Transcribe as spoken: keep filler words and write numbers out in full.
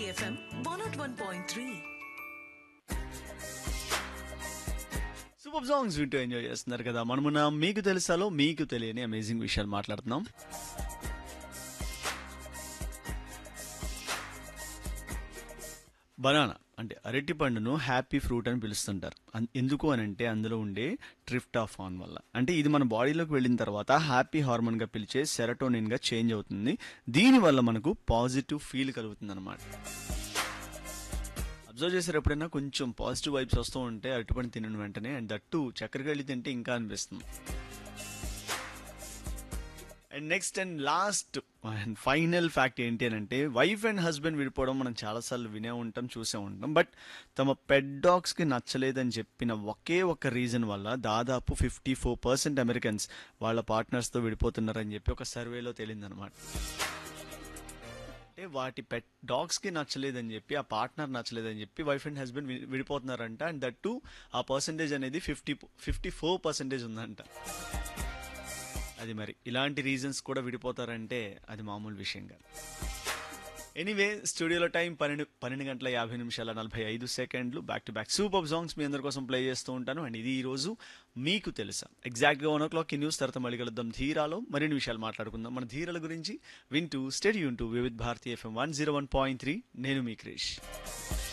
FM one not one point three. Super songs వింటూ enjoy చేస్తున్నారు కదా. మనమున్న మీకు తెలుసాలో మీకు తెలియని అమేజింగ్ విషయాలు మాట్లాడుతున్నాం. బనానా అంటే అరటి పండును హ్యాపీ ఫ్రూట్ అని పిలుస్తుంటారు. అన్- ఎందుకు అని అంటే అందులో ఉండే ట్రిప్టాఫాన్ వల్ల. అంటే ఇది మన బాడీలోకి వెళ్ళిన తర్వాత హ్యాపీ హార్మోన్ గా పిలిచే సెరటోనిన్ గా చేంజ్ అవుతుంది. దీనివల్ల మనకు పాజిటివ్ ఫీల్ కలుగుతుంది అనమాట. అబ్జర్వ్ చేసారు ఎప్పుడైనా కొంచెం పాజిటివ్ వైబ్స్ వస్తూ ఉంటే అరటిపండు తినడం వెంటనే, అండ్ దట్టు చక్కెరకి వెళ్ళి తింటే ఇంకా అనిపిస్తుంది. And next and last and final fact ఏంటి అని అంటే వైఫ్ అండ్ హస్బెండ్ విడిపోవడం మనం చాలాసార్లు వినే ఉంటాం, చూసే ఉంటాం. బట్ తమ పెట్ డాగ్స్కి నచ్చలేదని చెప్పిన ఒకే ఒక రీజన్ వల్ల దాదాపు ఫిఫ్టీ ఫోర్ పర్సెంట్ అమెరికన్స్ వాళ్ళ పార్ట్నర్స్తో విడిపోతున్నారని చెప్పి ఒక సర్వేలో తేలిందనమాట. అంటే వాటి పెట్ డాగ్స్కి నచ్చలేదని చెప్పి, ఆ పార్ట్నర్ నచ్చలేదని చెప్పి wife and husband విడిపోతున్నారంట. And that to ఆ పర్సంటేజ్ అనేది ఫిఫ్టీ ఫిఫ్టీ ఫోర్ పర్సెంటేజ్ ఉందంట. అది మరి ఇలాంటి రీజన్స్ కూడా విడిపోతారంటే అది మామూలు విషయం కాదు. ఎనీవే, స్టూడియోలో టైం పన్నెండు పన్నెండు గంటల యాభై నిమిషాల నలభై ఐదు సెకండ్లు. Back to back super songs మీ అందరి కోసం ప్లే చేస్తూ ఉంటాను. అండ్ ఇది ఈ రోజు మీకు తెలుసా. ఎగ్జాక్ట్గా వన్ ఓ క్లాక్ ఈ న్యూస్ తర్వాత మళ్ళీ కలుద్దాం ధీరాలో. మరిన్ని విషయాలు మాట్లాడుకుందాం మన ధీరల గురించి. వింటూ stadium to Vividh Bharati FM one zero one point three. నేను మీ క్రిష్.